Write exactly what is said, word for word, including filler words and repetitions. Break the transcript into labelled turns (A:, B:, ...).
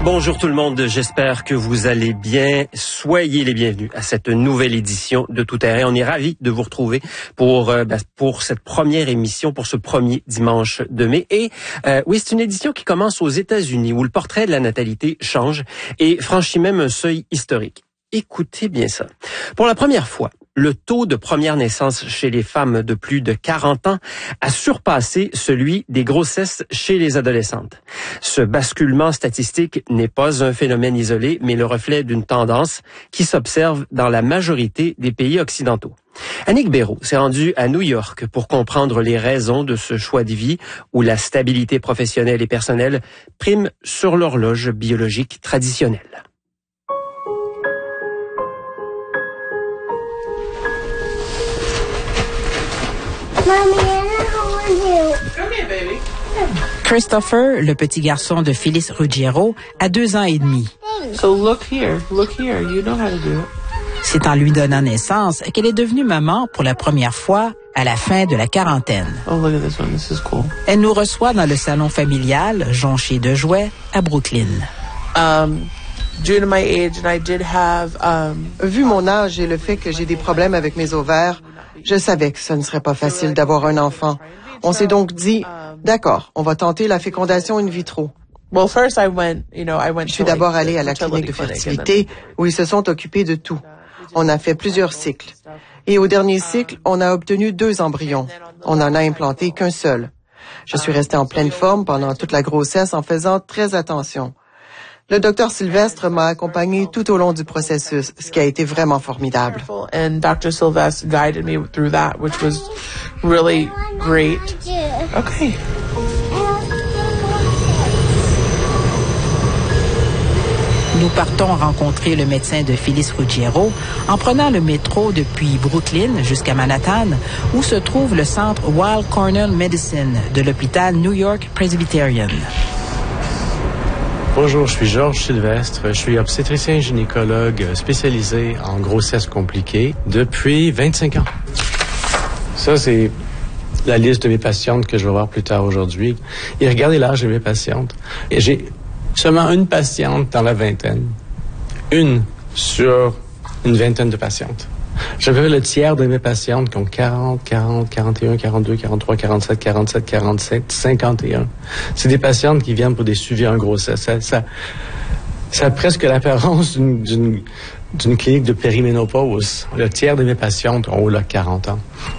A: Bonjour tout le monde, j'espère que vous allez bien. Soyez les bienvenus à cette nouvelle édition de Tout Terrain. On est ravis de vous retrouver pour euh, pour cette première émission, pour ce premier dimanche de mai. Et euh, oui, c'est une édition qui commence aux États-Unis où le portrait de la natalité change et franchit même un seuil historique. Écoutez bien ça. Pour la première fois, le taux de première naissance chez les femmes de plus de quarante ans a surpassé celui des grossesses chez les adolescentes. Ce basculement statistique n'est pas un phénomène isolé, mais le reflet d'une tendance qui s'observe dans la majorité des pays occidentaux. Annick Béraud s'est rendue à New York pour comprendre les raisons de ce choix de vie où la stabilité professionnelle et personnelle prime sur l'horloge biologique traditionnelle.
B: Christopher, le petit garçon de Phyllis Ruggiero, a deux ans et demi.
C: So look here, look here, you know how to do it.
B: C'est en lui donnant naissance qu'elle est devenue maman pour la première fois à la fin de la quarantaine.
C: Oh, look at this one, this is cool.
B: Elle nous reçoit dans le salon familial, jonché de jouets, à Brooklyn.
C: Um, due to my age, and I did have, um,
D: Vu mon âge et le fait que j'ai des problèmes avec mes ovaires, je savais que ce ne serait pas facile d'avoir un enfant. On s'est donc dit, d'accord, on va tenter la fécondation in vitro.
C: well, first I went, you know, I went
D: Je suis
C: to, like,
D: d'abord
C: the
D: allée à la
C: fertility
D: clinique de
C: clinic, and
D: fertilité
C: then-
D: où ils se sont occupés de tout. On a fait plusieurs cycles. Et au dernier cycle, on a obtenu deux embryons. On n'en a implanté qu'un seul. Je suis restée en pleine forme pendant toute la grossesse en faisant très attention. Le docteur Sylvestre m'a accompagnée tout au long du processus, ce qui a été vraiment formidable.
C: And Doctor Sylvestre guided me through that, which was really great. Okay.
B: Nous partons rencontrer le médecin de Phyllis Ruggiero en prenant le métro depuis Brooklyn jusqu'à Manhattan, où se trouve le centre Weill Cornell Medicine de l'hôpital New York Presbyterian.
E: Bonjour, je suis Georges Sylvestre. Je suis obstétricien gynécologue spécialisé en grossesse compliquée depuis vingt-cinq ans. Ça, c'est la liste de mes patientes que je vais voir plus tard aujourd'hui. Et regardez l'âge de mes patientes. Et j'ai seulement une patiente dans la vingtaine. Une sur une vingtaine de patientes. J'avais le tiers de mes patientes qui ont quarante, quarante, quarante et un, quarante-deux, quarante-trois, quarante-sept, quarante-sept, quarante-sept, cinquante et un. C'est des patientes qui viennent pour des suivis en grossesse. Ça, ça, ça a presque l'apparence d'une, d'une, d'une clinique de périménopause. Le tiers de mes patientes ont là quarante ans.